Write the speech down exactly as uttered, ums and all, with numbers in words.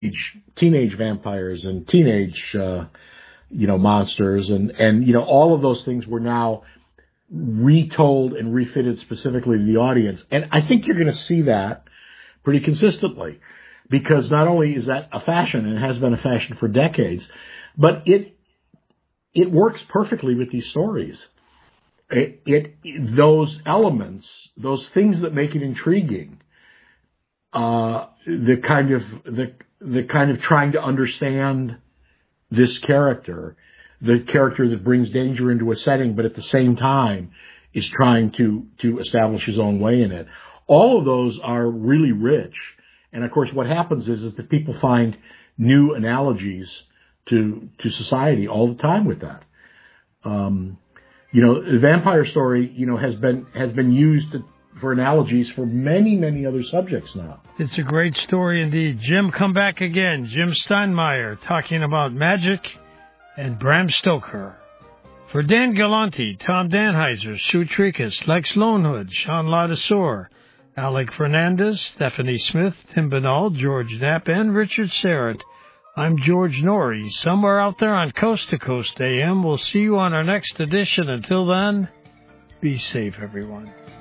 teenage vampires and teenage, uh, you know, monsters, and, and, you know, all of those things were now retold and refitted specifically to the audience. And I think you're going to see that pretty consistently, because not only is that a fashion, and it has been a fashion for decades, but it, it works perfectly with these stories. It, it, those elements, those things that make it intriguing, uh, the kind of, the, the kind of trying to understand this character, the character that brings danger into a setting, but at the same time is trying to, to establish his own way in it. All of those are really rich. And of course, what happens is, is that people find new analogies to, to society all the time with that. Um, you know, the vampire story, you know, has been, has been used to, for analogies for many, many other subjects now. It's a great story indeed. Jim, come back again. Jim Steinmeier talking about magic and Bram Stoker. For Dan Galante, Tom Danheiser, Sue Tricus, Lex Lonehood, Sean Ladouceur, Alec Fernandez, Stephanie Smith, Tim Binnall, George Knapp, and Richard Serrett, I'm George Norrie. Somewhere out there on Coast to Coast A M. We'll see you on our next edition. Until then, be safe, everyone.